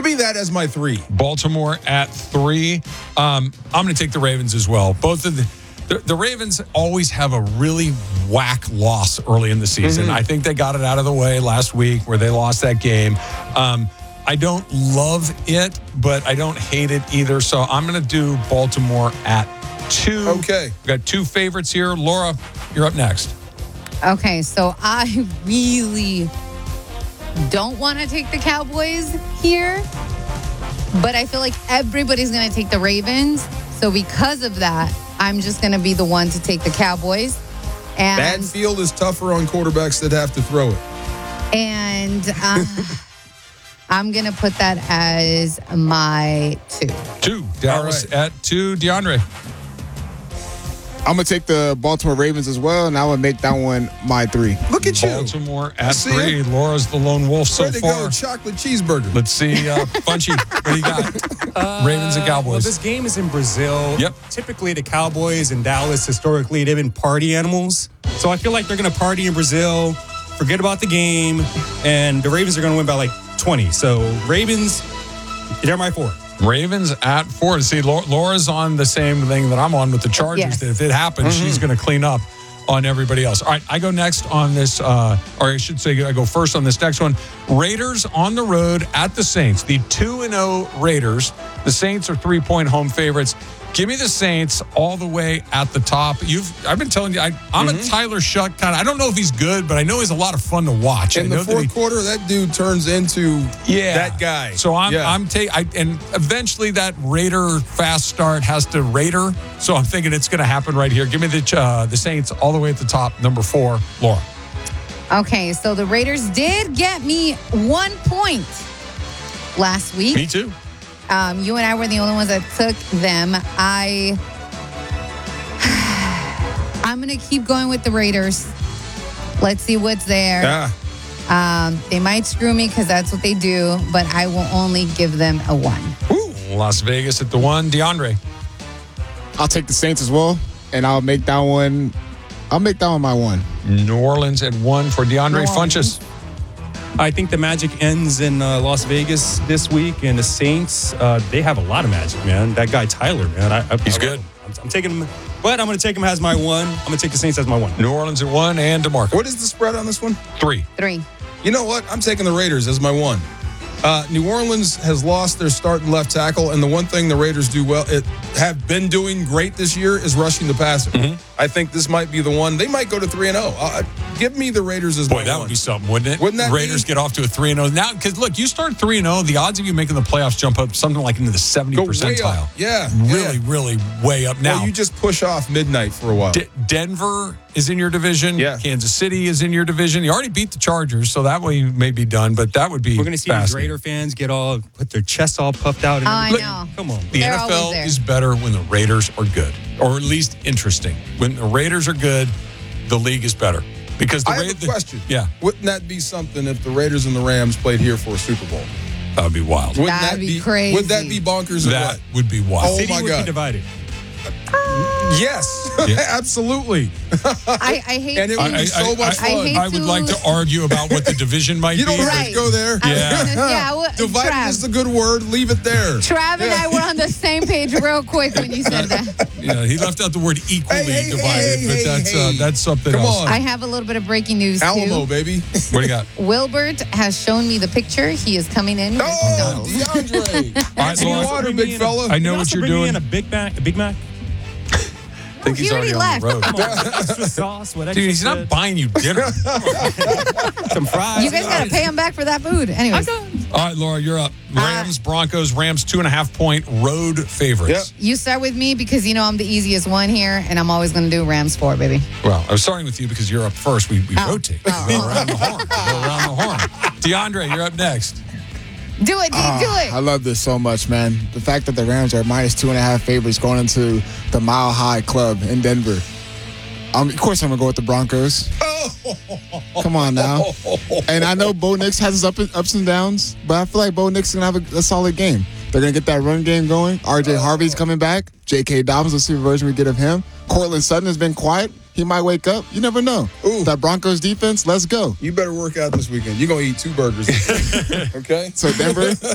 me that as my 3. Baltimore at 3. I'm going to take the Ravens as well. Both of the Ravens always have a really whack loss early in the season. I think they got it out of the way last week where they lost that game. I don't love it, but I don't hate it either. So I'm going to do Baltimore at 2. Okay. We've got 2 favorites here. Laura, you're up next. Okay, so I really don't want to take the Cowboys here, but I feel like everybody's going to take the Ravens. So because of that, I'm just going to be the one to take the Cowboys. And Bad field is tougher on quarterbacks that have to throw it. And I'm going to put that as my 2. 2. Dallas at 2. DeAndre. I'm going to take the Baltimore Ravens as well, and I would make that one my 3. Look at you. Baltimore at 3. Laura's the lone wolf so Ready to far. go, chocolate cheeseburger. Let's see, Bunchy, what do you got? Ravens and Cowboys. Well, this game is in Brazil. Yep. Typically, the Cowboys in Dallas, historically, they've been party animals. So I feel like they're going to party in Brazil, forget about the game, and the Ravens are going to win by like 20. So Ravens, they're my 4. Ravens at 4. See, Laura's on the same thing that I'm on with the Chargers. Yes. That if it happens, she's going to clean up on everybody else. All right, I go next on this, or I should say I go first on this next one. Raiders on the road at the Saints. The 2-0 Raiders. The Saints are 3-point home favorites. Give me the Saints all the way at the top. I've been telling you, I'm a Tyler Shuck kind of. I don't know if he's good, but I know he's a lot of fun to watch. In the fourth quarter, that dude turns into that guy. So and eventually that Raider fast start has to Raider. So I'm thinking it's going to happen right here. Give me the Saints all the way at the top, number 4, Laura. Okay, so the Raiders did get me 1 point last week. Me too. You and I were the only ones that took them. I'm going to keep going with the Raiders. Let's see what's there. They might screw me because that's what they do, but I will only give them a 1. Ooh, Las Vegas at the 1. DeAndre. I'll take the Saints as well, and I'll make that one my 1. New Orleans at 1 for DeAndre Funchess. I think the magic ends in Las Vegas this week, and the Saints, they have a lot of magic, man. That guy Tyler, man, he's good. I'm taking him, but I'm going to take him as my 1. I'm going to take the Saints as my 1. New Orleans at 1 and DeMarco. What is the spread on this one? 3. You know what? I'm taking the Raiders as my 1. New Orleans has lost their starting left tackle, and the one thing the Raiders do well, have been doing great this year, is rushing the passer. I think this might be the one. They might go to 3-0. Give me the Raiders as my 1. That would be something, wouldn't it? Wouldn't that Raiders get off to a 3-0 now? Because look, you start 3-0, the odds of you making the playoffs jump up something like into the 70 percentile. Yeah, really way up. Now you just push off midnight for a while. Denver is in your division. Yeah. Kansas City is in your division. You already beat the Chargers, so that way you may be done. But that would be. We're going to see these Raider fans put their chests all puffed out. And I know. Come on. The NFL is better when the Raiders are good, or at least interesting. When the Raiders are good, the league is better. Because I have a question. Yeah. Wouldn't that be something if the Raiders and the Rams played here for a Super Bowl? That would be wild. That'd be crazy. Would that be bonkers? That would be wild. Oh, City my would God. be divided. Yes, absolutely. I hate and it would be so much fun. I would like to argue about what the division might You don't be. have to go there. Divided is a good word. Leave it there. Trav and I were on the same page real quick when you said that. Yeah, he left out the word equally divided, but that's something Come else. on. I have a little bit of breaking news, Alamo, too. baby. What do you got? Wilbert has shown me the picture. He is coming in. Oh, DeAndre. All right, Some Lawrence, water, big fella. I know what you're doing. A Big Mac. I think he's already on the road. Come on, extra sauce. What extra Dude, he's not buying you dinner. some fries. You guys got to pay him back for that food. Anyways. All right, Laura, you're up. Rams, Broncos. Rams 2.5-point road favorites. Yep. You start with me because you know I'm the easiest one here, and I'm always going to do Rams 4, baby. Well, I was starting with you because you're up first. We rotate. We Oh. go around the horn. DeAndre, you're up next. Do it, D. Do it. I love this so much, man. The fact that the Rams are minus 2.5 favorites going into the Mile High Club in Denver. Of course, I'm going to go with the Broncos. Come on now. And I know Bo Nix has his ups and downs, but I feel like Bo Nix is going to have a solid game. They're going to get that run game going. R.J. Harvey's coming back. J.K. Dobbins, let's see what version we get of him. Cortland Sutton has been quiet. He might wake up. You never know. Ooh. That Broncos defense, let's go. You better work out this weekend. You're going to eat 2 burgers. Okay? So Denver,